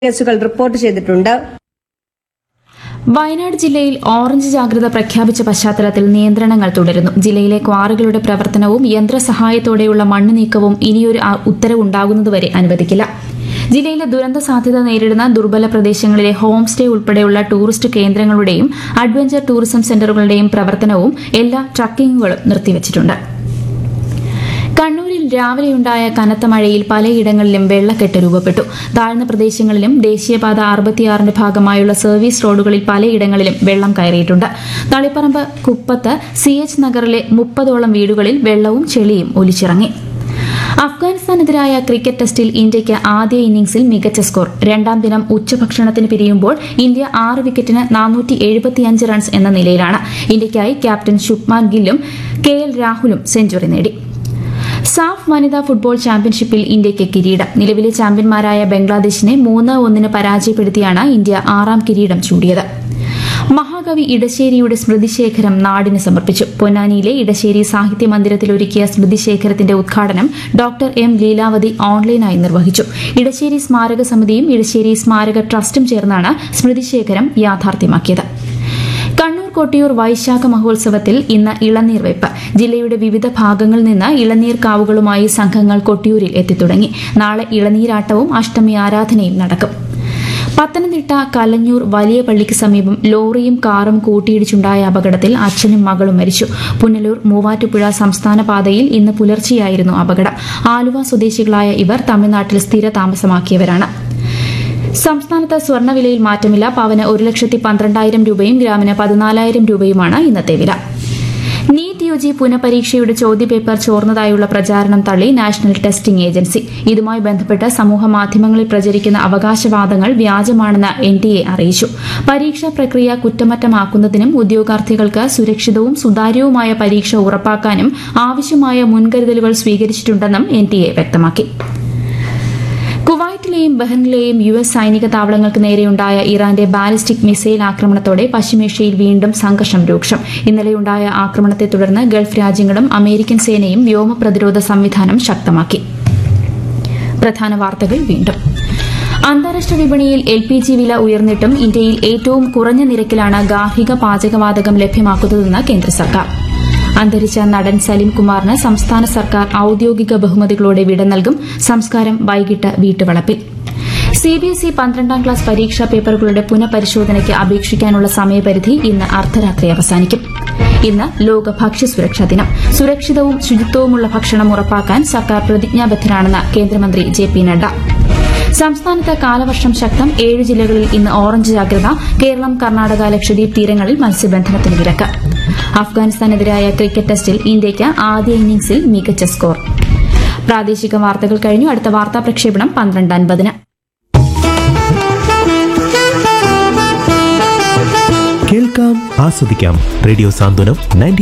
കേസുകൾ റിപ്പോർട്ട് ചെയ്തിട്ടുണ്ട്. വയനാട് ജില്ലയിൽ ഓറഞ്ച് ജാഗ്രത പ്രഖ്യാപിച്ച പശ്ചാത്തലത്തിൽ നിയന്ത്രണങ്ങൾ തുടരുന്നു. ജില്ലയിലെ ക്വാറികളുടെ പ്രവർത്തനവും യന്ത്രസഹായത്തോടെയുള്ള മണ്ണ് നീക്കവും ഇനിയൊരു ഉത്തരവുണ്ടാകുന്നതുവരെ അനുവദിക്കില്ല. ജില്ലയിലെ ദുരന്ത സാധ്യത നേരിടുന്ന ദുർബല പ്രദേശങ്ങളിലെ ഹോം സ്റ്റേ ഉൾപ്പെടെയുള്ള ടൂറിസ്റ്റ് കേന്ദ്രങ്ങളുടെയും അഡ്വഞ്ചർ ടൂറിസം സെന്ററുകളുടെയും പ്രവർത്തനവും എല്ലാ ട്രക്കിംഗുകളും നിർത്തിവച്ചിട്ടുണ്ട്. കണ്ണൂരിൽ രാവിലെയുണ്ടായ കനത്ത മഴയിൽ പലയിടങ്ങളിലും വെള്ളക്കെട്ട് രൂപപ്പെട്ടു. താഴ്ന്ന പ്രദേശങ്ങളിലും ദേശീയപാത 66ന്റെ ഭാഗമായുള്ള സർവീസ് റോഡുകളിൽ പലയിടങ്ങളിലും വെള്ളം കയറിയിട്ടുണ്ട്. തളിപ്പറമ്പ് കുപ്പത്ത് CH നഗറിലെ 30ഓളം വീടുകളിൽ വെള്ളവും ചെളിയും ഒലിച്ചിറങ്ങി. അഫ്ഗാനിസ്ഥാനെതിരായ ക്രിക്കറ്റ് ടെസ്റ്റിൽ ഇന്ത്യയ്ക്ക് ആദ്യ ഇന്നിംഗ്സിൽ മികച്ച സ്കോർ. രണ്ടാം ദിനം ഉച്ചഭക്ഷണത്തിന് പിരിയുമ്പോൾ ഇന്ത്യ 6 വിക്കറ്റിന് 475 റൺസ് എന്ന നിലയിലാണ്. ഇന്ത്യയ്ക്കായി ക്യാപ്റ്റൻ ശുഭ്മാൻ ഗില്ലും KL രാഹുലും സെഞ്ചുറി നേടി. സാഫ് വനിതാ ഫുട്ബോൾ ചാമ്പ്യൻഷിപ്പിൽ ഇന്ത്യയ്ക്ക് കിരീടം. നിലവിലെ ചാമ്പ്യന്മാരായ ബംഗ്ലാദേശിനെ 3-1 പരാജയപ്പെടുത്തിയാണ് ഇന്ത്യ 6ാം കിരീടം ചൂടിയത്. മഹാകവി ഇടശ്ശേരിയുടെ സ്മൃതിശേഖരം നാടിന് സമർപ്പിച്ചു. പൊന്നാനിയിലെ ഇടശ്ശേരി സാഹിത്യ മന്ദിരത്തിൽ ഒരുക്കിയ സ്മൃതിശേഖരത്തിന്റെ ഉദ്ഘാടനം ഡോക്ടർ M ലീലാവതി ഓൺലൈനായി നിർവഹിച്ചു. ഇടശ്ശേരി സ്മാരക സമിതിയും ഇടശ്ശേരി സ്മാരക ട്രസ്റ്റും ചേർന്നാണ് സ്മൃതിശേഖരം യാഥാർത്ഥ്യമാക്കിയത്. കണ്ണൂർ കൊട്ടിയൂർ വൈശാഖ മഹോത്സവത്തിൽ ഇന്ന് ഇളനീർ വെപ്പ്. ജില്ലയുടെ വിവിധ ഭാഗങ്ങളിൽ നിന്ന് ഇളനീർ കാവുകളുമായി സംഘങ്ങൾ കൊട്ടിയൂരിൽ എത്തിത്തുടങ്ങി. നാളെ ഇളനീരാട്ടവും അഷ്ടമി ആരാധനയും നടക്കും. പത്തനംതിട്ട കലഞ്ഞൂർ വലിയ പള്ളിക്ക് സമീപം ലോറിയും കാറും കൂട്ടിയിടിച്ചുണ്ടായ അപകടത്തിൽ അച്ഛനും മകളും മരിച്ചു. പുനലൂർ മൂവാറ്റുപുഴ സംസ്ഥാന പാതയിൽ ഇന്ന് പുലർച്ചെയായിരുന്നു അപകടം. ആലുവ സ്വദേശികളായ ഇവർ തമിഴ്നാട്ടിൽ സ്ഥിര താമസമാക്കിയവരാണ്. സംസ്ഥാനത്ത് സ്വർണ്ണവിലയിൽ മാറ്റമില്ല. പവന് 1,12,000 രൂപയും ഗ്രാമിന് 14,000 രൂപയുമാണ് ഇന്നത്തെ വില. നീറ്റ് UG പുനഃപരീക്ഷയുടെ ചോദ്യപേപ്പർ ചോർന്നതായുള്ള പ്രചാരണം തള്ളി നാഷണൽ ടെസ്റ്റിംഗ് ഏജൻസി. ഇതുമായി ബന്ധപ്പെട്ട് സമൂഹമാധ്യമങ്ങളിൽ പ്രചരിക്കുന്ന അവകാശവാദങ്ങൾ വ്യാജമാണെന്ന് NTA അറിയിച്ചു. പരീക്ഷാ പ്രക്രിയ കുറ്റമറ്റമാക്കുന്നതിനും ഉദ്യോഗാർത്ഥികൾക്ക് സുരക്ഷിതവും സുതാര്യവുമായ പരീക്ഷ ഉറപ്പാക്കാനും ആവശ്യമായ മുൻകരുതലുകൾ സ്വീകരിച്ചിട്ടുണ്ടെന്നും NTA വ്യക്തമാക്കി. കുവൈറ്റിലെയും ബഹ്റിനിലെയും US സൈനിക താവളങ്ങൾക്ക് നേരെയുണ്ടായ ഇറാന്റെ ബാലിസ്റ്റിക് മിസൈൽ ആക്രമണത്തോടെ പശ്ചിമേഷ്യയിൽ വീണ്ടും സംഘർഷം രൂക്ഷം. ഇന്നലെയുണ്ടായ ആക്രമണത്തെ തുടർന്ന് ഗൾഫ് രാജ്യങ്ങളും അമേരിക്കൻ സേനയും വ്യോമ പ്രതിരോധ സംവിധാനം ശക്തമാക്കി. പ്രധാന വാർത്തകൾ വീണ്ടും. അന്താരാഷ്ട്ര വിപണിയിൽ LPG വില ഉയർന്നിട്ടും ഇന്ത്യയിൽ ഏറ്റവും കുറഞ്ഞ നിരക്കിലാണ് ഗാർഹിക പാചകവാതകം ലഭ്യമാക്കുന്നതെന്ന് കേന്ദ്ര സർക്കാർ. അന്തരിച്ച നടൻ സലിം കുമാറിന് സംസ്ഥാന സർക്കാർ ഔദ്യോഗിക ബഹുമതികളോടെ വിട നൽകും. സംസ്കാരം വൈകിട്ട് വീട്ടുവളപ്പിൽ. CBSE 12ാം ക്ലാസ് പരീക്ഷാ പേപ്പറുകളുടെ പുനഃപരിശോധനയ്ക്ക് അപേക്ഷിക്കാനുള്ള സമയപരിധി ഇന്ന് അർദ്ധരാത്രി അവസാനിക്കും. ഇന്ന് ലോക ഭക്ഷ്യസുരക്ഷാ ദിനം. സുരക്ഷിതവും ശുചിത്വവുമുള്ള ഭക്ഷണം ഉറപ്പാക്കാൻ സർക്കാർ പ്രതിജ്ഞാബദ്ധരാണെന്ന് കേന്ദ്രമന്ത്രി JP നഡ്ഡ. സംസ്ഥാനത്ത് കാലവർഷം ശക്തം. 7 ജില്ലകളിൽ ഇന്ന് ഓറഞ്ച് ജാഗ്രത. കേരളം, കർണാടക, ലക്ഷദ്വീപ് തീരങ്ങളിൽ മത്സ്യബന്ധനത്തിന് വിലക്ക്. അഫ്ഗാനിസ്ഥാനെതിരായ ക്രിക്കറ്റ് ടെസ്റ്റിൽ ഇന്ത്യയ്ക്ക് ആദ്യ ഇന്നിംഗ്സിൽ മികച്ച സ്കോർ. പ്രാദേശിക വാർത്തകൾ കഴിഞ്ഞു. അടുത്ത വാർത്താ പ്രക്ഷേപണം 12:50. കേൾക്കാം, ആസ്വദിക്കാം. റേഡിയോ സാന്ത്വനം 90